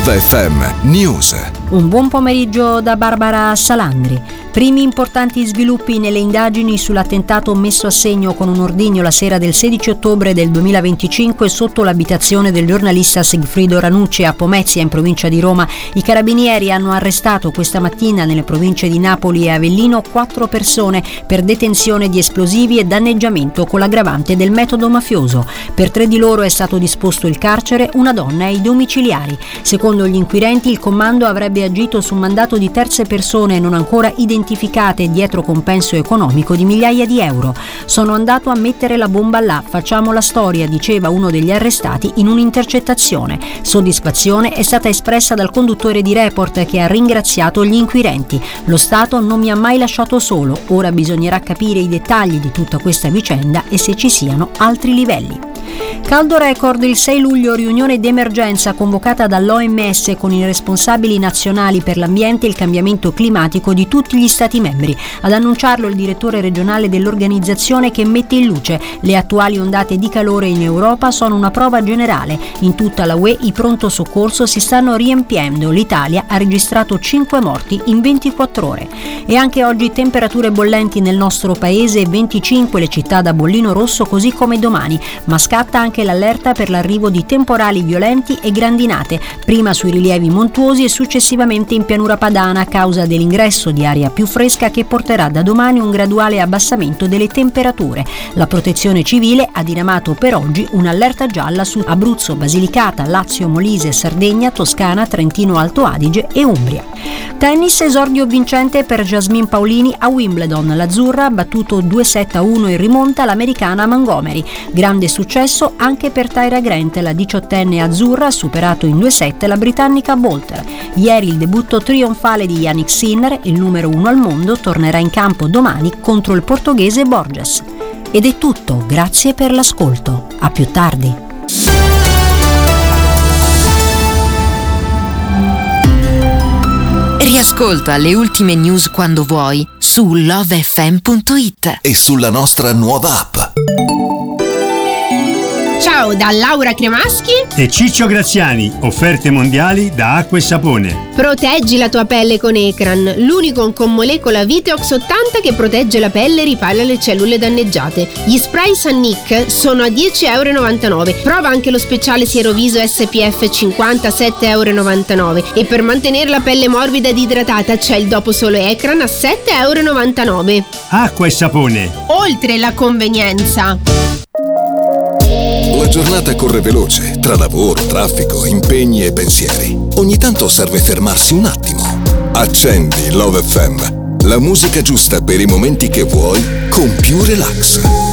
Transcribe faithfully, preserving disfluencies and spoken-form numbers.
Love F M News. Un buon pomeriggio da Barbara Salandri. Primi importanti sviluppi nelle indagini sull'attentato messo a segno con un ordigno la sera del sedici ottobre del duemilaventicinque sotto l'abitazione del giornalista Sigfrido Ranucci a Pomezia, in provincia di Roma. I carabinieri hanno arrestato questa mattina nelle province di Napoli e Avellino quattro persone per detenzione di esplosivi e danneggiamento con l'aggravante del metodo mafioso. Per tre di loro è stato disposto il carcere, una donna e i domiciliari. Secondo gli inquirenti, il comando avrebbe agito su mandato di terze persone non ancora identificate dietro compenso economico di migliaia di euro. Sono andato a mettere la bomba là, facciamo la storia, diceva uno degli arrestati in un'intercettazione. Soddisfazione è stata espressa dal conduttore di Report, che ha ringraziato gli inquirenti. Lo Stato non mi ha mai lasciato solo, ora bisognerà capire i dettagli di tutta questa vicenda e se ci siano altri livelli. Caldo record il sei luglio, riunione d'emergenza convocata dall'O M S con i responsabili nazionali per l'ambiente e il cambiamento climatico di tutti gli Stati membri. Ad annunciarlo il direttore regionale dell'organizzazione, che mette in luce le attuali ondate di calore in Europa sono una prova generale. In tutta la U E i pronto soccorso si stanno riempiendo. L'Italia ha registrato cinque morti in ventiquattro ore. E anche oggi temperature bollenti nel nostro paese, venticinque le città da bollino rosso, così come domani, ma scatta anche l'allerta per l'arrivo di temporali violenti e grandinate, prima sui rilievi montuosi e successivamente in pianura padana a causa dell'ingresso di aria più fresca che porterà da domani un graduale abbassamento delle temperature. La Protezione Civile ha diramato per oggi un'allerta gialla su Abruzzo, Basilicata, Lazio, Molise, Sardegna, Toscana, Trentino Alto Adige e Umbria. Tennis, esordio vincente per Jasmine Paolini a Wimbledon. L'azzurra ha battuto due sette a uno in rimonta l'americana Montgomery. Grande successo anche per Tyra Grant, la diciottenne azzurra ha superato in due sette la britannica Bolter. Ieri il debutto trionfale di Jannik Sinner, il numero uno al mondo, tornerà in campo domani contro il portoghese Borges. Ed è tutto, grazie per l'ascolto. A più tardi. Riascolta le ultime news quando vuoi su love f m punto it e sulla nostra nuova app. Ciao da Laura Cremaschi e Ciccio Graziani, offerte mondiali da acqua e sapone. Proteggi la tua pelle con Ecran, l'unico con molecola Viteox ottanta che protegge la pelle e ripara le cellule danneggiate. Gli spray Sunnic sono a dieci e novantanove euro. Prova anche lo speciale Sieroviso S P F cinquanta, sette e novantanove euro. E per mantenere la pelle morbida ed idratata c'è il dopo solo Ecran a sette e novantanove euro. Acqua e sapone, oltre la convenienza. La giornata corre veloce, tra lavoro, traffico, impegni e pensieri. Ogni tanto serve fermarsi un attimo. Accendi Love F M, la musica giusta per i momenti che vuoi, con più relax.